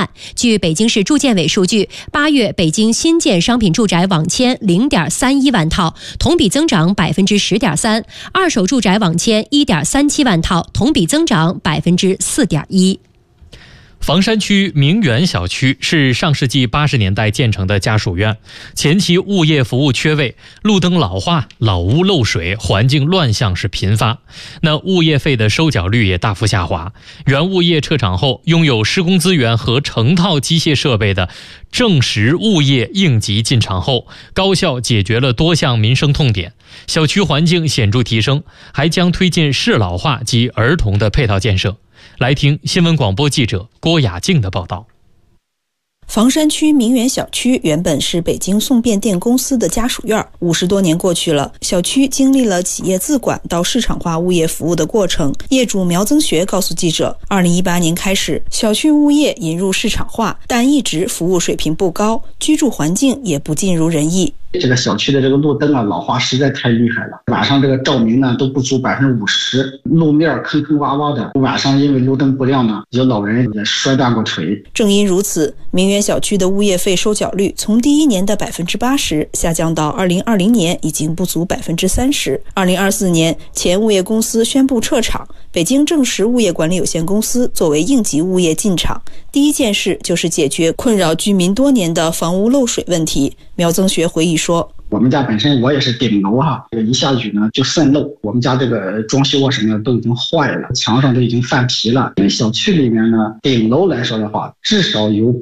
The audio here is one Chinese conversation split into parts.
半。据北京市住建委数据，8月北京新建商品住宅网签0.31万套，同比增长10.3%；二手住宅网签1.37万套，同比增长4.1%。 房山区明园小区是上世纪80年代建成的家属院，前期物业服务缺位，路灯老化，老屋漏水，环境乱象是频发。那物业费的收缴率也大幅下滑。原物业撤场后，拥有施工资源和成套机械设备的正实物业应急进场后，高效解决了多项民生痛点，小区环境显著提升，还将推进适老化及儿童的配套建设。来听新闻广播记者郭雅静的报道。 房山区明园小区原本是北京送变电公司的家属院，50多年过去了，小区经历了企业自管到市场化物业服务的过程。业主苗增学告诉记者，2018年开始，小区物业引入市场化，但一直服务水平不高，居住环境也不尽如人意。 这个小区的这个路灯老化实在太厉害了，晚上这个照明呢都不足50%，路面坑坑洼洼的，晚上因为路灯不亮呢，有老人也摔断过腿。 正因如此，明园小区的物业费收缴率从第一年的80%下降到2020年已经不足30%。2024年，前物业公司宣布撤场，北京正实物业管理有限公司作为应急物业进场，第一件事就是解决困扰居民多年的房屋漏水问题。苗增学回忆说， 我们家本身我也是顶楼一下雨呢就渗漏，我们家这个装修什么的都已经坏了，墙上都已经泛皮了。因为小区里面呢，顶楼来说的话，至少有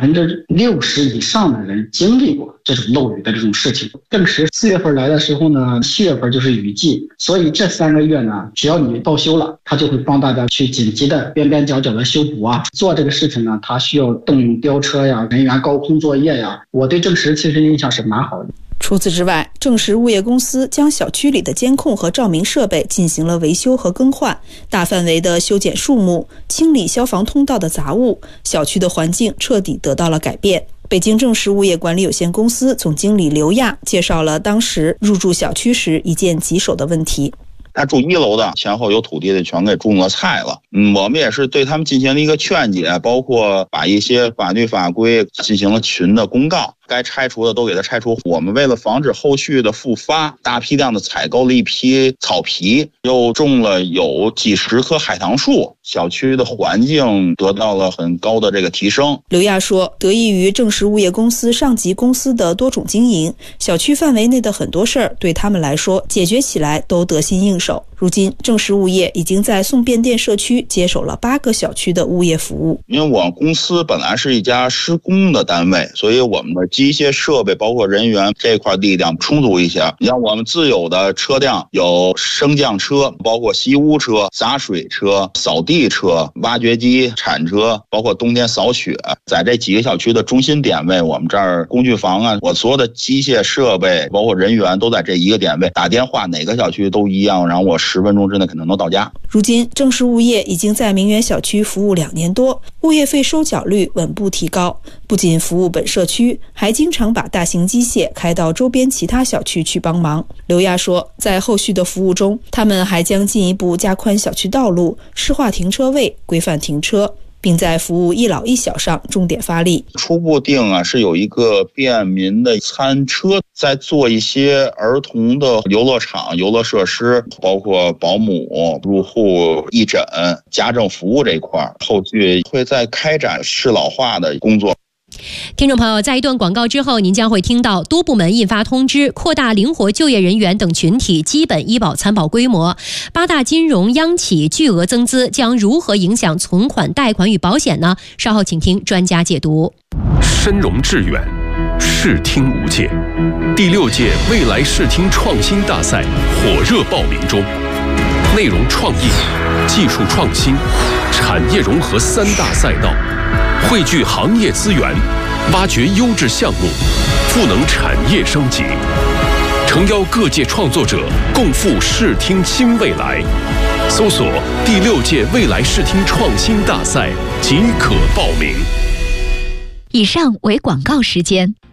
60%以上的人经历过这种漏雨的这种事情。正是4月份来的时候呢，7月份就是雨季，所以这3个月呢，只要你报修了，他就会帮大家去紧急的边边角角的修补啊。做这个事情呢，他需要动用吊车呀，人员高空作业呀。我对正实其实印象是蛮好的。 除此之外，正实物业公司将小区里的监控和照明设备进行了维修和更换，大范围的修剪树木，清理消防通道的杂物，小区的环境彻底得到了改变。北京正实物业管理有限公司总经理刘亚介绍了当时入住小区时一件棘手的问题。 他住1楼的，前后有土地的全给种了菜了。我们也是对他们进行了一个劝解，包括把一些法律法规进行了群的公告，该拆除的都给它拆除。我们为了防止后续的复发，大批量的采购了一批草皮，又种了有几十棵海棠树，小区的环境得到了很高的这个提升。 刘亚说，得益于正实物业公司上级公司的多种经营，小区范围内的很多事儿对他们来说解决起来都得心应手。如今正实物业已经在送变电社区接手了8个小区的物业服务。 因为我们公司本来是一家施工的单位，所以我们的机械设备包括人员这块力量充足一些。你像我们自有的车辆有升降车，包括吸污车、洒水车、扫地车、挖掘机、铲车，包括冬天扫雪。在这几个小区的中心点位，我们这儿工具房啊，我所有的机械设备包括人员都在这一个点位，打电话哪个小区都一样，然后我10分钟之内可能能到家。 如今正实物业已经在明园小区服务2年多，物业费收缴率稳步提高，不仅服务本社区，还经常把大型机械开到周边其他小区去帮忙。刘亚说，在后续的服务中，他们还将进一步加宽小区道路，适化停车位，规范停车，并在服务一老一小上重点发力。 初步定是有一个便民的餐车，在做一些儿童的游乐场、游乐设施，包括保姆、入户义诊、家政服务这一块，后续会再开展适老化的工作。 听众朋友，在一段广告之后，您将会听到多部门印发通知，扩大灵活就业人员等群体基本医保参保规模。8大金融央企巨额增资将如何影响存款、贷款与保险呢？稍后请听专家解读。 深融致远，视听无界。第6届未来视听创新大赛火热报名中，内容创意、技术创新、产业融合3大赛道，汇聚行业资源，挖掘优质项目，赋能产业升级，诚邀各界创作者共赴视听新未来。搜索第6届未来视听创新大赛即可报名。 以上为广告时间。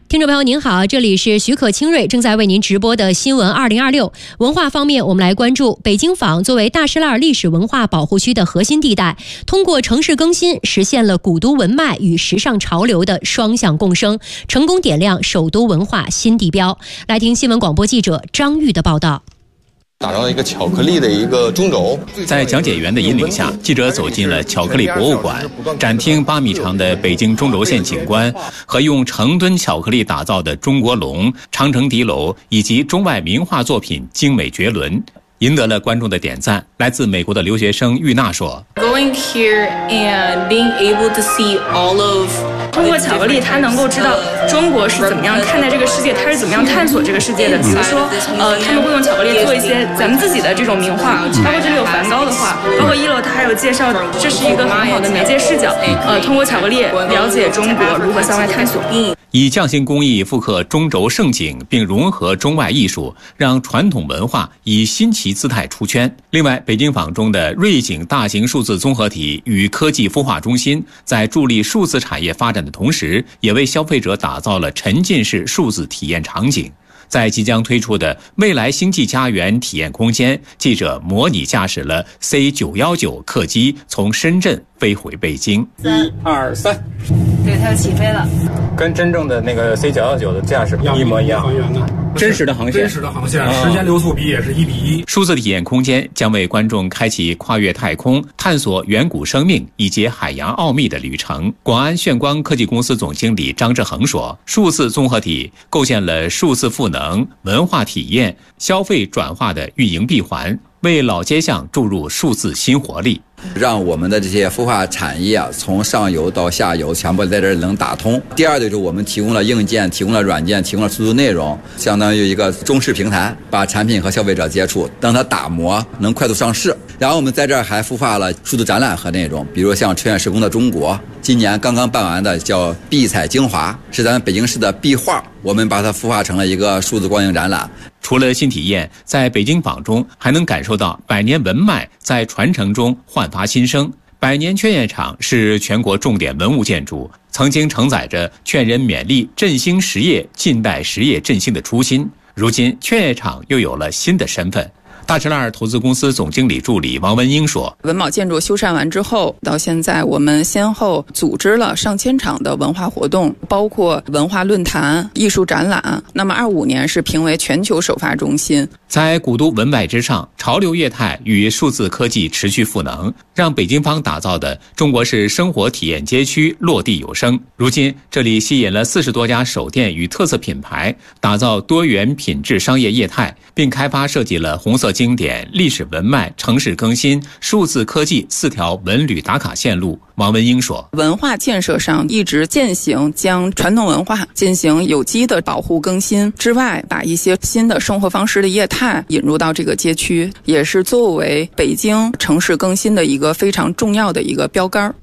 听众朋友您好，这里是许可清瑞正在为您直播的新闻2026。文化方面，我们来关注北京坊作为大石栏历史文化保护区的核心地带，通过城市更新实现了古都文脉与时尚潮流的双向共生，成功点亮首都文化新地标。来听新闻广播记者张玉的报道。 打造了一个巧克力的一个中轴， 在讲解员的引领下，记者走进了巧克力博物馆，展厅8米长的北京中轴线景观和用成吨巧克力打造的中国龙、长城敌楼以及中外名画作品精美绝伦，赢得了观众的点赞。来自美国的留学生玉娜说 ：“Going here and being able to see all of。”通过巧克力，他能够知道中国是怎么样看待这个世界，他是怎么样探索这个世界的。比如说，他们会用巧克力做一些咱们自己的这种名画，包括这里有梵高的画，包括1楼他还有介绍，这是一个很好的媒介视角。通过巧克力了解中国如何向外探索。 以匠心工艺复刻中轴盛景，并融合中外艺术，让传统文化以新奇姿态出圈。另外，北京坊中的瑞景大型数字综合体与科技孵化中心，在助力数字产业发展的同时，也为消费者打造了沉浸式数字体验场景。在即将推出的未来星际家园体验空间，记者模拟驾驶了 C919 客机从深圳飞回北京。 1、2、3， 对，它就起飞了， 跟真正的那个 C919 的驾驶一模一样，真实的航线，时间流速比也是1:1。 数字体验空间将为观众开启跨越太空、探索远古生命以及海洋奥秘的旅程。广安炫光科技公司总经理张志恒说：“数字综合体构建了数字赋能、文化体验、消费转化的运营闭环，为老街巷注入数字新活力。” 让我们的这些孵化产业从上游到下游全部在这儿能打通。第二就是我们提供了硬件，提供了软件，提供了数字内容，相当于一个中式平台，把产品和消费者接触，让它打磨，能快速上市。然后我们在这儿还孵化了数字展览和内容，比如像春远时空的中国，今年刚刚办完的叫碧彩精华，是咱们北京市的壁画，我们把它孵化成了一个数字光影展览。 除了新体验，在北京坊中还能感受到百年文脉在传承中焕发新生。百年劝业场是全国重点文物建筑，曾经承载着劝人勉励振兴实业、近代实业振兴的初心。如今，劝业场又有了新的身份。大石栏投资公司总经理助理王文英说：“ 文保建筑修缮完之后，到现在我们先后组织了上千场的文化活动，包括文化论坛、艺术展览。那么25年是评为全球首发中心。 在古都文脉之上，潮流业态与数字科技持续赋能，让北京坊打造的中国式生活体验街区落地有声。如今，这里吸引了40多家首店与特色品牌，打造多元品质商业业态，并开发设计了红色经典、历史文脉、城市更新、数字科技4条文旅打卡线路。”王文英说：“ 文化建设上一直践行将传统文化进行有机的保护更新之外，把一些新的生活方式的业态引入到这个街区，也是作为北京城市更新的一个非常重要的一个标杆。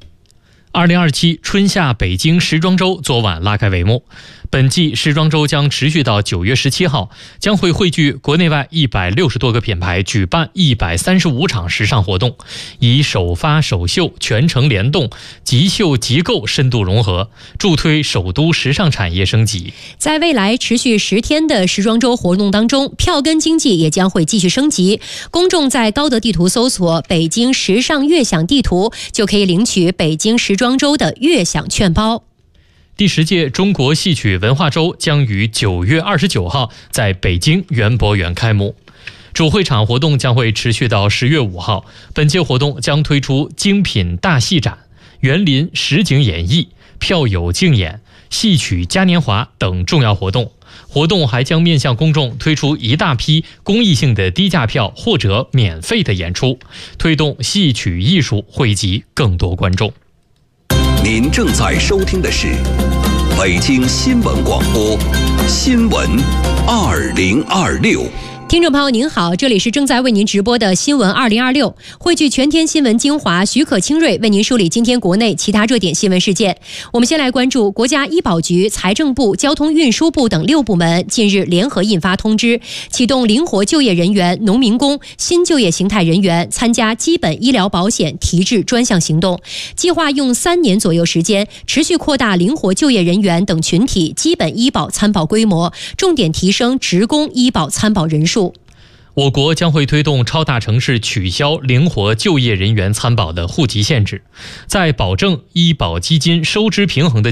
2027春夏北京时装周昨晚拉开帷幕。本季时装周将持续到9月17号，将会汇聚国内外160多个品牌，举办135场时尚活动，以首发首秀、全程联动、即秀即购深度融合，助推首都时尚产业升级。 在未来持续10天的时装周活动当中，票根经济也将会继续升级。公众在高德地图搜索北京时尚悦享地图，就可以领取北京时装周的悦享券包。 第10届中国戏曲文化周将于9月29号在北京园博园开幕，主会场活动将会持续到10月5号。本届活动将推出精品大戏展、园林实景演绎、票友竞演、戏曲嘉年华等重要活动。活动还将面向公众推出一大批公益性的低价票或者免费的演出，推动戏曲艺术汇集更多观众。 您正在收听的是北京新闻广播新闻2026。 听众朋友您好，这里是正在为您直播的新闻2026，汇聚全天新闻精华，许可清锐为您梳理今天国内其他热点新闻事件。我们先来关注国家医保局、财政部、交通运输部等6部门近日联合印发通知，启动灵活就业人员、农民工、新就业形态人员参加基本医疗保险提质专项行动，计划用3年左右时间，持续扩大灵活就业人员等群体基本医保参保规模，重点提升职工医保参保人数。 我国将会推动超大城市取消灵活就业人员参保的户籍限制，在保证医保基金收支平衡的